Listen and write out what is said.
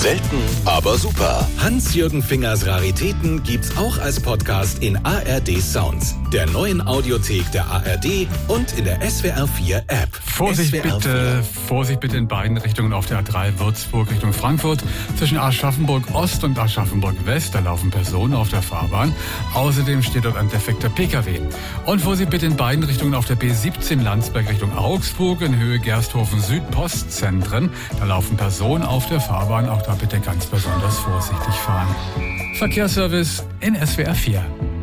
Selten, aber super. Hans-Jürgen Fingers Raritäten gibt's auch als Podcast in ARD Sounds, der neuen Audiothek der ARD und in der SWR4 App. Vorsicht bitte in beiden Richtungen auf der A3 Würzburg Richtung Frankfurt. Zwischen Aschaffenburg Ost und Aschaffenburg West, da laufen Personen auf der Fahrbahn. Außerdem steht dort ein defekter PKW. Und Vorsicht bitte in beiden Richtungen auf der B17 Landsberg Richtung Augsburg in Höhe Gersthofen Süd Postzentren. Da laufen Personen auf der Fahrbahn. Auch da bitte ganz besonders vorsichtig fahren. Verkehrsservice in SWR 4.